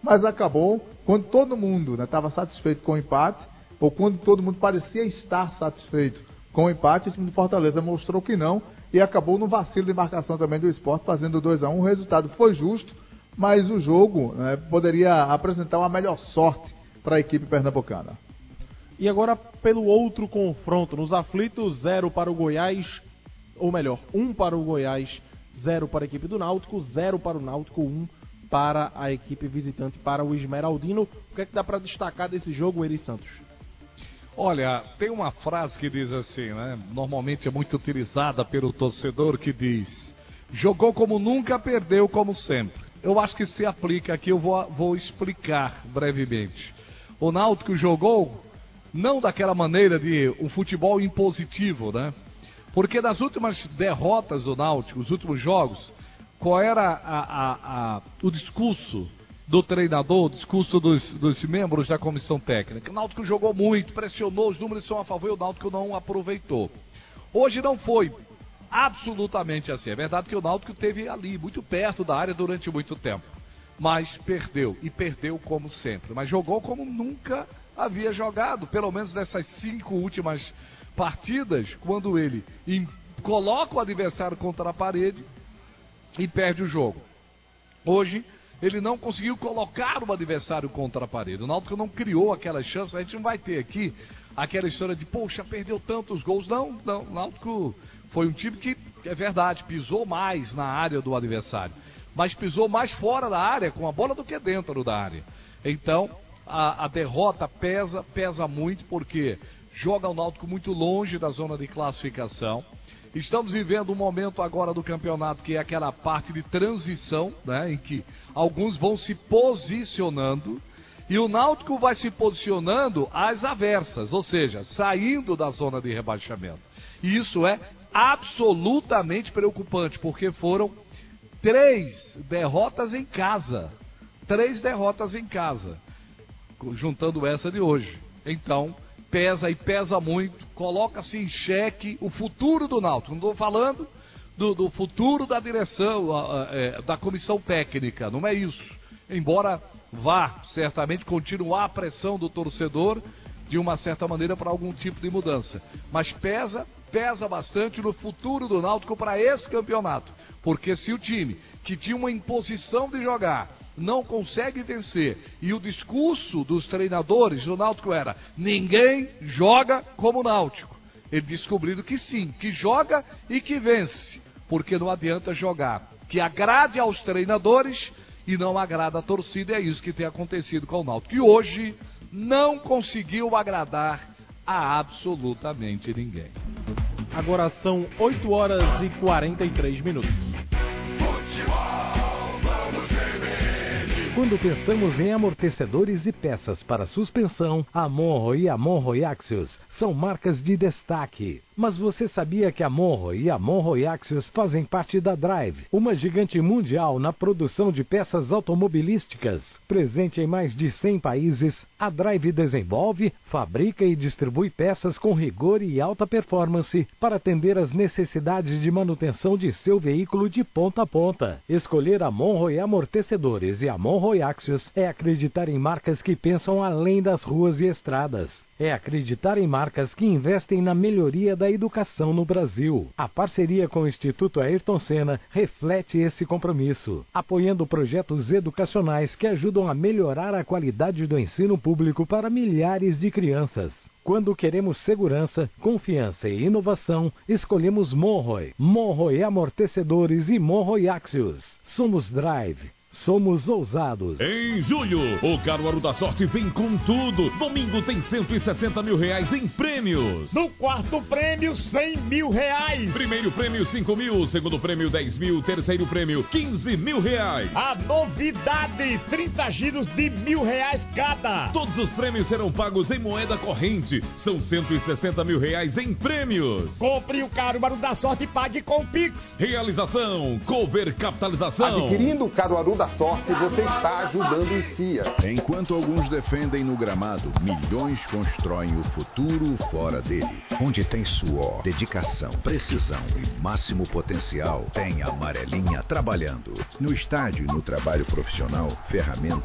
mas acabou, quando todo mundo estava satisfeito com o empate, ou quando todo mundo parecia estar satisfeito com o empate, o time do Fortaleza mostrou que não, e acabou no vacilo de marcação também do Sport, fazendo 2-1. O resultado foi justo, mas o jogo poderia apresentar uma melhor sorte para a equipe pernambucana. E agora pelo outro confronto, nos aflitos, 0 para o Goiás, ou melhor, 1 para o Goiás, 0 para a equipe do Náutico, 0 para o Náutico, 1 para a equipe visitante, para o Esmeraldino. O que é que dá para destacar desse jogo, Eri Santos? Olha, tem uma frase que diz assim, né? Normalmente é muito utilizada pelo torcedor, que diz: jogou como nunca, perdeu como sempre. Eu acho que se aplica aqui, eu vou explicar brevemente. O Náutico jogou não daquela maneira de um futebol impositivo, né? Porque nas últimas derrotas do Náutico, os últimos jogos, qual era o discurso do treinador, o discurso dos membros da comissão técnica? O Náutico jogou muito, pressionou, os números são a favor e o Náutico não aproveitou. Hoje não foi absolutamente assim. É verdade que o Náutico esteve ali, muito perto da área durante muito tempo. Mas perdeu, e perdeu como sempre. Mas jogou como nunca havia jogado, pelo menos nessas 5 últimas partidas, quando ele coloca o adversário contra a parede e perde o jogo. Hoje, ele não conseguiu colocar o adversário contra a parede. O Náutico não criou aquela chance. A gente não vai ter aqui aquela história de, poxa, perdeu tantos gols. Não, o Náutico foi um time que, é verdade, pisou mais na área do adversário, mas pisou mais fora da área com a bola do que dentro da área. Então, a derrota pesa muito, porque joga o Náutico muito longe da zona de classificação. Estamos vivendo um momento agora do campeonato que é aquela parte de transição, né, em que alguns vão se posicionando e o Náutico vai se posicionando às avessas, ou seja, saindo da zona de rebaixamento. E isso é absolutamente preocupante, porque foram 3 derrotas em casa. 3 derrotas em casa, juntando essa de hoje. Então, pesa muito, coloca-se em xeque o futuro do Náutico. Não estou falando do futuro da direção, da comissão técnica, não é isso. Embora vá, certamente, continuar a pressão do torcedor, de uma certa maneira, para algum tipo de mudança. Mas pesa bastante no futuro do Náutico para esse campeonato. Porque se o time, que tinha uma imposição de jogar, não consegue vencer, e o discurso dos treinadores do Náutico era: ninguém joga como o Náutico. Ele descobriu que sim, que joga e que vence. Porque não adianta jogar que agrade aos treinadores e não agrada a torcida. É isso que tem acontecido com o Náutico. E hoje não conseguiu agradar a absolutamente ninguém. Agora são 8h43. Quando pensamos em amortecedores e peças para suspensão, a Monro e a Monro Axios são marcas de destaque. Mas você sabia que a Monro e a Monro Axios fazem parte da Drive, uma gigante mundial na produção de peças automobilísticas? Presente em mais de 100 países, a Drive desenvolve, fabrica e distribui peças com rigor e alta performance para atender às necessidades de manutenção de seu veículo de ponta a ponta. Escolher a Monro e Amortecedores e a Monro Axios é acreditar em marcas que pensam além das ruas e estradas. É acreditar em marcas que investem na melhoria da educação no Brasil. A parceria com o Instituto Ayrton Senna reflete esse compromisso, apoiando projetos educacionais que ajudam a melhorar a qualidade do ensino público para milhares de crianças. Quando queremos segurança, confiança e inovação, escolhemos Monroe. Monroe Amortecedores e Monroe Axios. Somos Drive. Somos ousados. Em julho, o Caruaru da Sorte vem com tudo. Domingo tem R$160 mil em prêmios. No quarto prêmio, R$100 mil. Primeiro prêmio, 5 mil. Segundo prêmio, 10 mil. Terceiro prêmio, 15 mil reais. A novidade, 30 giros de R$1.000 cada. Todos os prêmios serão pagos em moeda corrente. São R$160 mil em prêmios. Compre o Caruaru da Sorte e pague com o Pix. Realização, Cover Capitalização. Adquirindo o Caruaru da Sorte, você está ajudando o CIA. Enquanto alguns defendem no gramado, milhões constroem o futuro fora dele. Onde tem suor, dedicação, precisão e máximo potencial, tem a Amarelinha trabalhando. No estádio e no trabalho profissional, ferramentas